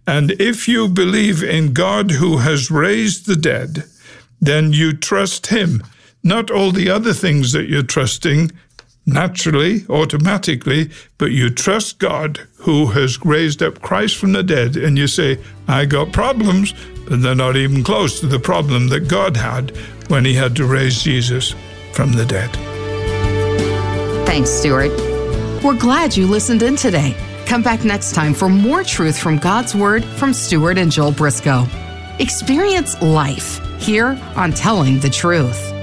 And if you believe in God who has raised the dead, then you trust him, not all the other things that you're trusting naturally, automatically, but you trust God who has raised up Christ from the dead, and you say, I got problems, but they're not even close to the problem that God had when he had to raise Jesus from the dead. Thanks, Stuart. We're glad you listened in today. Come back next time for more truth from God's Word from Stuart and Joel Briscoe. Experience life here on Telling the Truth.